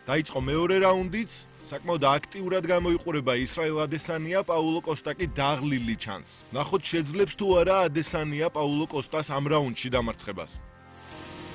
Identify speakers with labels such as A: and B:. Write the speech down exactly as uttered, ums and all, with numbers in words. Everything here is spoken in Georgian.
A: დაიწყო მეორე რაუნდიც, საკმაოდ აქტიურად გამოიყურება ისრაელ ადესანია, პაულო კოსტა კი დაღლილი ჩანს. ნახოთ შეძლებს თუ არა ადესანია პაულო კოსტას ამ რაუნდში დამარცხებას.